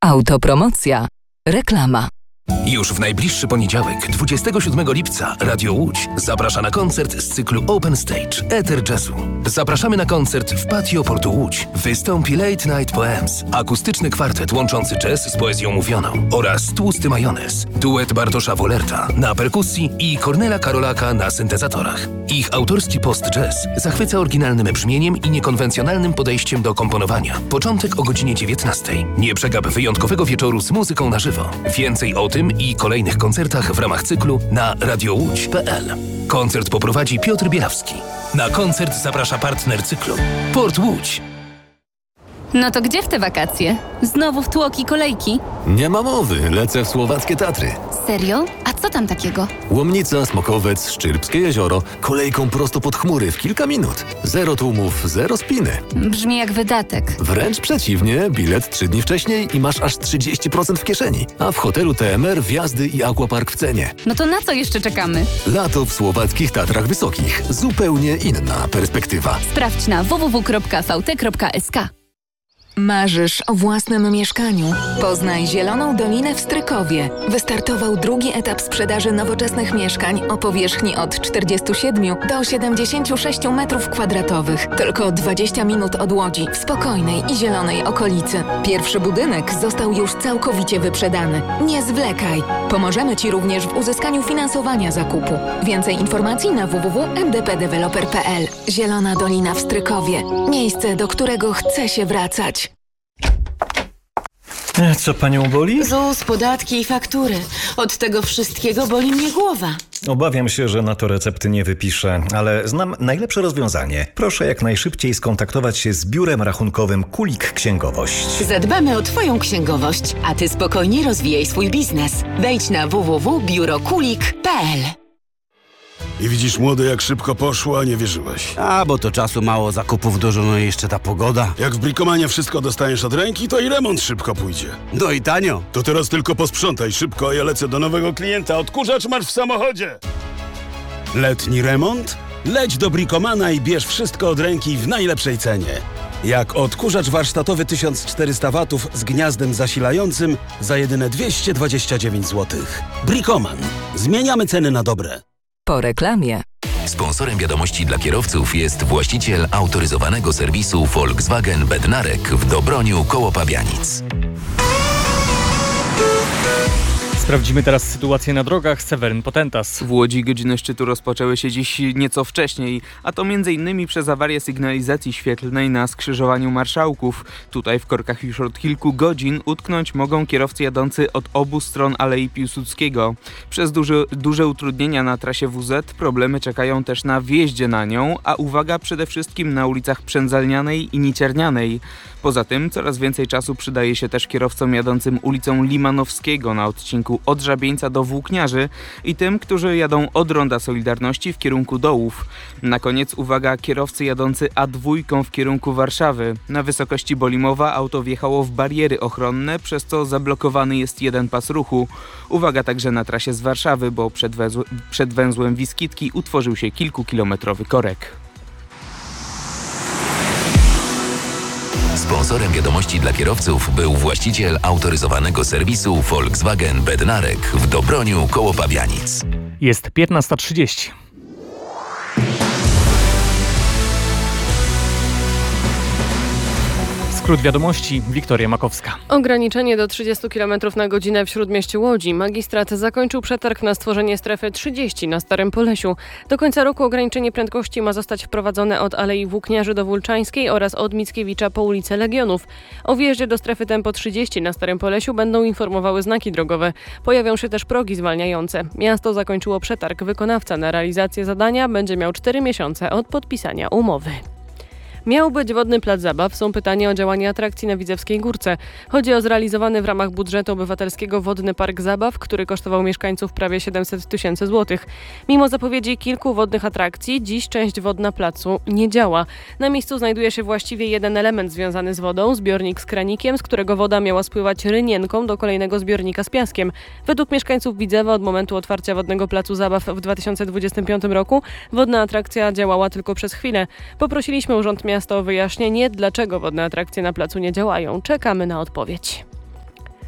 Autopromocja. Reklama. Już w najbliższy poniedziałek, 27 lipca, Radio Łódź zaprasza na koncert z cyklu Open Stage Eter Jazzu. Zapraszamy na koncert w patio Portu Łódź. Wystąpi Late Night Poems, akustyczny kwartet łączący jazz z poezją mówioną oraz Tłusty Majonez, duet Bartosza Wolerta na perkusji i Kornela Karolaka na syntezatorach. Ich autorski post-jazz zachwyca oryginalnym brzmieniem i niekonwencjonalnym podejściem do komponowania. Początek o godzinie 19. Nie przegap wyjątkowego wieczoru z muzyką na żywo. Więcej o tym i kolejnych koncertach w ramach cyklu na radiołódź.pl. Koncert poprowadzi Piotr Bielawski. Na koncert zaprasza partner cyklu Port Łódź. No to gdzie w te wakacje? Znowu w tłoki kolejki? Nie ma mowy, lecę w słowackie Tatry. Serio? A co tam takiego? Łomnica, Smokowiec, Szczyrbskie jezioro, kolejką prosto pod chmury w kilka minut. Zero tłumów, zero spiny. Brzmi jak wydatek. Wręcz przeciwnie, bilet 3 dni wcześniej i masz aż 30% w kieszeni. A w hotelu TMR wjazdy i aquapark w cenie. No to na co jeszcze czekamy? Lato w słowackich Tatrach Wysokich. Zupełnie inna perspektywa. Sprawdź na www.vt.sk. Marzysz o własnym mieszkaniu? Poznaj Zieloną Dolinę w Strykowie. Wystartował drugi etap sprzedaży nowoczesnych mieszkań o powierzchni od 47 do 76 m2. Tylko 20 minut od Łodzi, w spokojnej i zielonej okolicy. Pierwszy budynek został już całkowicie wyprzedany. Nie zwlekaj! Pomożemy Ci również w uzyskaniu finansowania zakupu. Więcej informacji na www.mdpdeveloper.pl. Zielona Dolina w Strykowie. Miejsce, do którego chce się wracać. Co panią boli? ZUS, podatki i faktury. Od tego wszystkiego boli mnie głowa. Obawiam się, że na to recepty nie wypiszę, ale znam najlepsze rozwiązanie. Proszę jak najszybciej skontaktować się z biurem rachunkowym Kulik Księgowość. Zadbamy o Twoją księgowość, a Ty spokojnie rozwijaj swój biznes. Wejdź na www.biurokulik.pl. I widzisz, młody, jak szybko poszło, a nie wierzyłeś. A, bo to czasu mało, zakupów dużo, no i jeszcze ta pogoda. Jak w Bricomanie wszystko dostaniesz od ręki, to i remont szybko pójdzie. No i tanio. To teraz tylko posprzątaj szybko, a ja lecę do nowego klienta. Odkurzacz masz w samochodzie. Letni remont? Leć do Bricomana i bierz wszystko od ręki w najlepszej cenie. Jak odkurzacz warsztatowy 1400 W z gniazdem zasilającym za jedyne 229 zł. Bricoman. Zmieniamy ceny na dobre. Po reklamie. Sponsorem wiadomości dla kierowców jest właściciel autoryzowanego serwisu Volkswagen Bednarek w Dobroniu koło Pabianic. Sprawdzimy teraz sytuację na drogach. Seweryn Potentas. W Łodzi godziny szczytu rozpoczęły się dziś nieco wcześniej, a to m.in. przez awarię sygnalizacji świetlnej na skrzyżowaniu Marszałków. Tutaj w korkach już od kilku godzin utknąć mogą kierowcy jadący od obu stron Alei Piłsudskiego. Przez duże utrudnienia na trasie WZ problemy czekają też na wjeździe na nią, a uwaga przede wszystkim na ulicach Przędzalnianej i Niciernianej. Poza tym coraz więcej czasu przydaje się też kierowcom jadącym ulicą Limanowskiego na odcinku od Żabieńca do Włókniarzy i tym, którzy jadą od Ronda Solidarności w kierunku Dołów. Na koniec uwaga, kierowcy jadący A2 w kierunku Warszawy. Na wysokości Bolimowa auto wjechało w bariery ochronne, przez co zablokowany jest jeden pas ruchu. Uwaga także na trasie z Warszawy, bo przed węzłem Wiskitki utworzył się kilkukilometrowy korek. Sponsorem wiadomości dla kierowców był właściciel autoryzowanego serwisu Volkswagen Bednarek w Dobroniu koło Pabianic. Jest 15:30. Skrót wiadomości, Wiktoria Makowska. Ograniczenie do 30 km na godzinę w śródmieściu Łodzi. Magistrat zakończył przetarg na stworzenie strefy 30 na Starym Polesiu. Do końca roku ograniczenie prędkości ma zostać wprowadzone od Alei Włókniarzy do Wólczańskiej oraz od Mickiewicza po ulicę Legionów. O wjeździe do strefy tempo 30 na Starym Polesiu będą informowały znaki drogowe. Pojawią się też progi zwalniające. Miasto zakończyło przetarg. Wykonawca na realizację zadania będzie miał 4 miesiące od podpisania umowy. Miał być wodny plac zabaw. Są pytania o działanie atrakcji na Widzewskiej Górce. Chodzi o zrealizowany w ramach budżetu obywatelskiego wodny park zabaw, który kosztował mieszkańców prawie 700 000 złotych. Mimo zapowiedzi kilku wodnych atrakcji, dziś część wodna placu nie działa. Na miejscu znajduje się właściwie jeden element związany z wodą, zbiornik z kranikiem, z którego woda miała spływać rynienką do kolejnego zbiornika z piaskiem. Według mieszkańców Widzewa od momentu otwarcia wodnego placu zabaw w 2025 roku wodna atrakcja działała tylko przez chwilę. Poprosiliśmy Urząd Miasta o wyjaśnienie, dlaczego wodne atrakcje na placu nie działają. Czekamy na odpowiedź.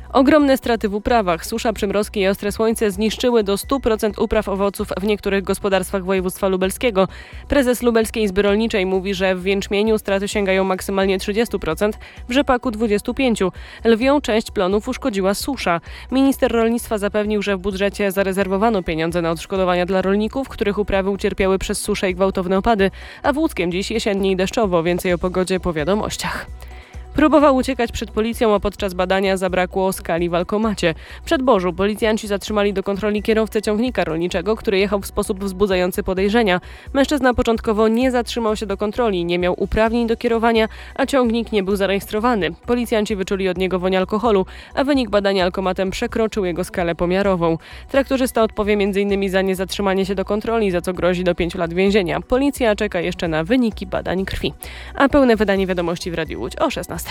Ogromne straty w uprawach. Susza, przymrozki i ostre słońce zniszczyły do 100% upraw owoców w niektórych gospodarstwach województwa lubelskiego. Prezes Lubelskiej Izby Rolniczej mówi, że w jęczmieniu straty sięgają maksymalnie 30%, w rzepaku 25%. Lwią część plonów uszkodziła susza. Minister rolnictwa zapewnił, że w budżecie zarezerwowano pieniądze na odszkodowania dla rolników, których uprawy ucierpiały przez suszę i gwałtowne opady, a w Łódzkiem dziś jesiennie i deszczowo. Więcej o pogodzie po wiadomościach. Próbował uciekać przed policją, a podczas badania zabrakło skali w alkomacie. W Przedborzu policjanci zatrzymali do kontroli kierowcę ciągnika rolniczego, który jechał w sposób wzbudzający podejrzenia. Mężczyzna początkowo nie zatrzymał się do kontroli, nie miał uprawnień do kierowania, a ciągnik nie był zarejestrowany. Policjanci wyczuli od niego woń alkoholu, a wynik badania alkomatem przekroczył jego skalę pomiarową. Traktorzysta odpowie m.in. za niezatrzymanie się do kontroli, za co grozi do 5 lat więzienia. Policja czeka jeszcze na wyniki badań krwi. A pełne wydanie wiadomości w Radiu Łódź o 16:00.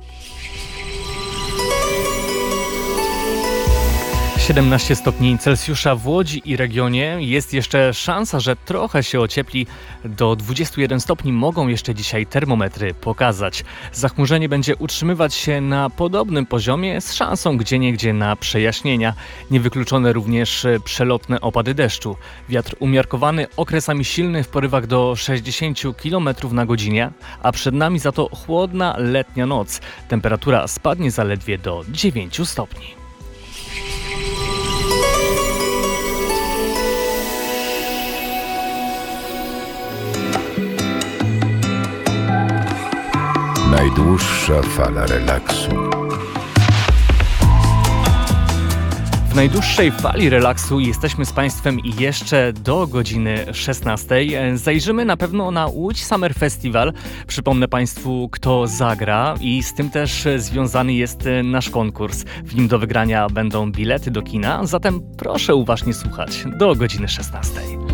17 stopni Celsjusza w Łodzi i regionie. Jest jeszcze szansa, że trochę się ociepli. Do 21 stopni mogą jeszcze dzisiaj termometry pokazać. Zachmurzenie będzie utrzymywać się na podobnym poziomie z szansą gdzieniegdzie na przejaśnienia. Niewykluczone również przelotne opady deszczu. Wiatr umiarkowany, okresami silny w porywach do 60 km na godzinę, a przed nami za to chłodna letnia noc. Temperatura spadnie zaledwie do 9 stopni. Najdłuższa fala relaksu. W najdłuższej fali relaksu jesteśmy z Państwem jeszcze do godziny 16:00. Zajrzymy na pewno na Łódź Summer Festival. Przypomnę Państwu, kto zagra i z tym też związany jest nasz konkurs. W nim do wygrania będą bilety do kina, zatem proszę uważnie słuchać do godziny 16:00.